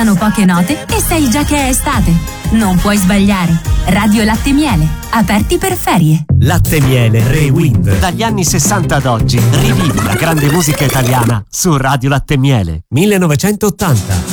bastano poche note e sai già che è estate. Non puoi sbagliare. Radio Latte Miele, aperti per ferie. Latte Miele Rewind. Dagli anni 60 ad oggi rivivi la grande musica italiana su Radio Latte Miele. 1980.